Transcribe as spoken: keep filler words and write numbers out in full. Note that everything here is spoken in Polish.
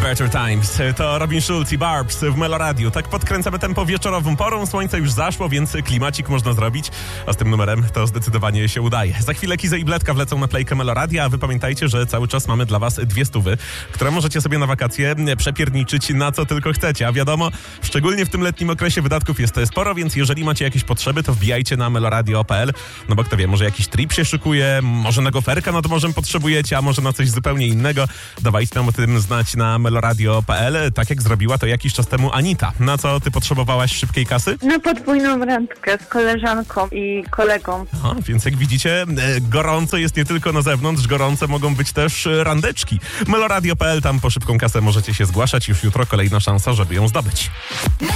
Better Times. To Robin Schulz i Barbs w Meloradiu. Tak podkręcamy tempo wieczorową porą. Słońce już zaszło, więc klimacik można zrobić. A z tym numerem to zdecydowanie się udaje. Za chwilę Kiza i Bledka wlecą na playkę Meloradia, a wy pamiętajcie, że cały czas mamy dla was dwie stówy, które możecie sobie na wakacje przepierniczyć na co tylko chcecie. A wiadomo, szczególnie w tym letnim okresie wydatków jest sporo, więc jeżeli macie jakieś potrzeby, to wbijajcie na meloradio kropka p l. No bo kto wie, może jakiś trip się szykuje, może na goferka nad morzem potrzebujecie, a może na coś zupełnie innego. Dawajcie nam o tym znać na meloradio kropka p l, tak jak zrobiła to jakiś czas temu Anita. Na co ty potrzebowałaś szybkiej kasy? Na podwójną randkę z koleżanką i kolegą. Aha, więc jak widzicie, gorąco jest nie tylko na zewnątrz, gorące mogą być też randeczki. meloradio kropka p l, tam po szybką kasę możecie się zgłaszać. Już jutro kolejna szansa, żeby ją zdobyć.